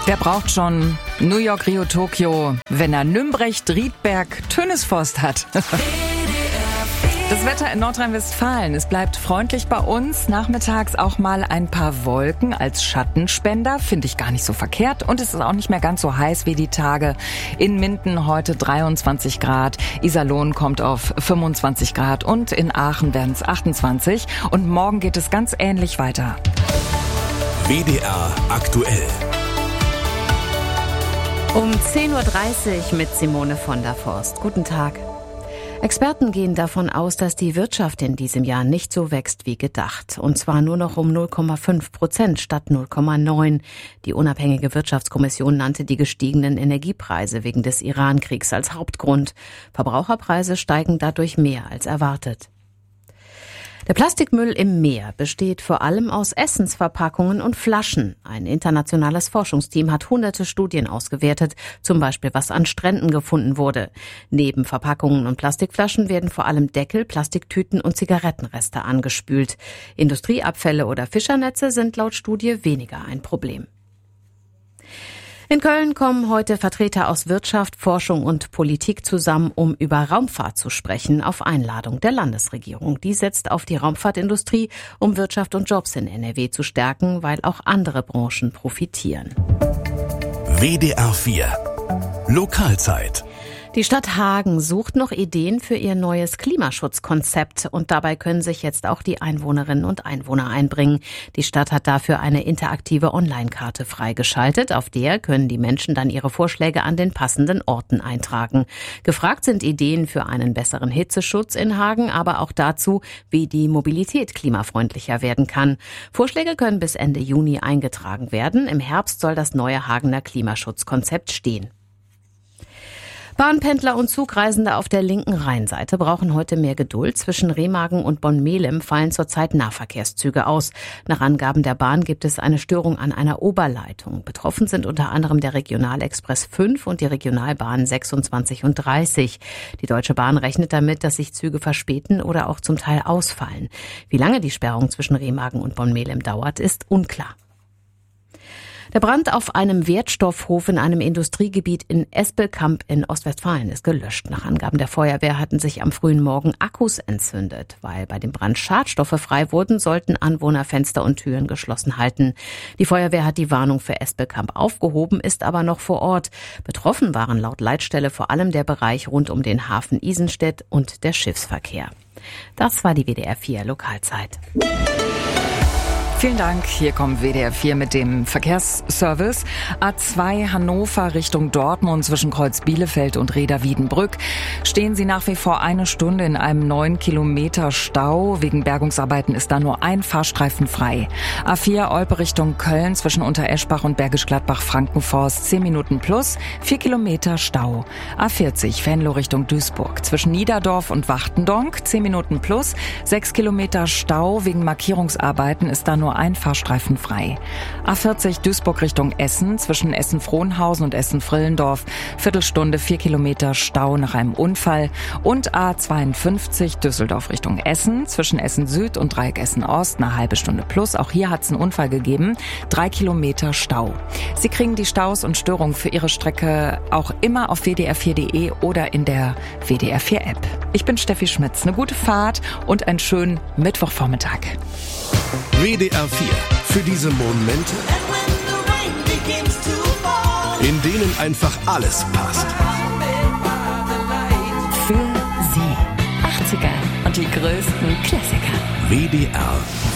Wer braucht schon New York, Rio, Tokio, wenn er Nümbrecht, Riedberg, Tönisforst hat? Das Wetter in Nordrhein-Westfalen, es bleibt freundlich bei uns. Nachmittags auch mal ein paar Wolken als Schattenspender, finde ich gar nicht so verkehrt. Und es ist auch nicht mehr ganz so heiß wie die Tage. In Minden heute 23 Grad, Iserlohn kommt auf 25 Grad und in Aachen werden es 28. Und morgen geht es ganz ähnlich weiter. WDR aktuell. Um 10.30 Uhr mit Simone von der Forst. Guten Tag. Experten gehen davon aus, dass die Wirtschaft in diesem Jahr nicht so wächst wie gedacht. Und zwar nur noch um 0,5% statt 0,9%. Die unabhängige Wirtschaftskommission nannte die gestiegenen Energiepreise wegen des Iran-Kriegs als Hauptgrund. Verbraucherpreise steigen dadurch mehr als erwartet. Der Plastikmüll im Meer besteht vor allem aus Essensverpackungen und Flaschen. Ein internationales Forschungsteam hat hunderte Studien ausgewertet, zum Beispiel was an Stränden gefunden wurde. Neben Verpackungen und Plastikflaschen werden vor allem Deckel, Plastiktüten und Zigarettenreste angespült. Industrieabfälle oder Fischernetze sind laut Studie weniger ein Problem. In Köln kommen heute Vertreter aus Wirtschaft, Forschung und Politik zusammen, um über Raumfahrt zu sprechen, auf Einladung der Landesregierung. Die setzt auf die Raumfahrtindustrie, um Wirtschaft und Jobs in NRW zu stärken, weil auch andere Branchen profitieren. WDR 4 Lokalzeit. Die Stadt Hagen sucht noch Ideen für ihr neues Klimaschutzkonzept und dabei können sich jetzt auch die Einwohnerinnen und Einwohner einbringen. Die Stadt hat dafür eine interaktive Online-Karte freigeschaltet, auf der können die Menschen dann ihre Vorschläge an den passenden Orten eintragen. Gefragt sind Ideen für einen besseren Hitzeschutz in Hagen, aber auch dazu, wie die Mobilität klimafreundlicher werden kann. Vorschläge können bis Ende Juni eingetragen werden. Im Herbst soll das neue Hagener Klimaschutzkonzept stehen. Bahnpendler und Zugreisende auf der linken Rheinseite brauchen heute mehr Geduld. Zwischen Remagen und Bonn-Melem fallen zurzeit Nahverkehrszüge aus. Nach Angaben der Bahn gibt es eine Störung an einer Oberleitung. Betroffen sind unter anderem der Regionalexpress 5 und die Regionalbahnen 26 und 30. Die Deutsche Bahn rechnet damit, dass sich Züge verspäten oder auch zum Teil ausfallen. Wie lange die Sperrung zwischen Remagen und Bonn-Melem dauert, ist unklar. Der Brand auf einem Wertstoffhof in einem Industriegebiet in Espelkamp in Ostwestfalen ist gelöscht. Nach Angaben der Feuerwehr hatten sich am frühen Morgen Akkus entzündet. Weil bei dem Brand Schadstoffe frei wurden, sollten Anwohner Fenster und Türen geschlossen halten. Die Feuerwehr hat die Warnung für Espelkamp aufgehoben, ist aber noch vor Ort. Betroffen waren laut Leitstelle vor allem der Bereich rund um den Hafen Isenstedt und der Schiffsverkehr. Das war die WDR 4 Lokalzeit. Vielen Dank. Hier kommt WDR 4 mit dem Verkehrsservice. A2 Hannover Richtung Dortmund zwischen Kreuz Bielefeld und Reda-Wiedenbrück stehen Sie nach wie vor eine Stunde in einem 9 Kilometer Stau. Wegen Bergungsarbeiten ist da nur ein Fahrstreifen frei. A4 Olpe Richtung Köln zwischen Untereschbach und Bergisch Gladbach-Frankenforst 10 Minuten plus, 4 Kilometer Stau. A40 Venlo Richtung Duisburg zwischen Niederdorf und Wachtendonk 10 Minuten plus, 6 Kilometer Stau. Wegen Markierungsarbeiten ist da nur ein Fahrstreifen frei. A40 Duisburg Richtung Essen zwischen Essen-Frohnhausen und Essen-Frillendorf Viertelstunde, 4 Kilometer Stau nach einem Unfall. Und A52 Düsseldorf Richtung Essen zwischen Essen Süd und Dreieck Essen Ost eine halbe Stunde plus. Auch hier hat es einen Unfall gegeben. 3 Kilometer Stau. Sie kriegen die Staus und Störungen für Ihre Strecke auch immer auf wdr4.de oder in der WDR 4 App. Ich bin Steffi Schmitz. Eine gute Fahrt und einen schönen Mittwochvormittag. WDR 4 für diese Momente, in denen einfach alles passt. Für Sie 80er und die größten Klassiker. WDR